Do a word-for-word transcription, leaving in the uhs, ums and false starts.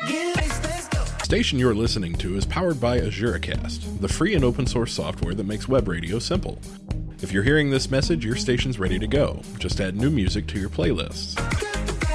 The station you're listening to is powered by AzureCast, the free and open source software that makes web radio simple. If you're hearing this message, your station's ready to go. Just add new music to your playlists.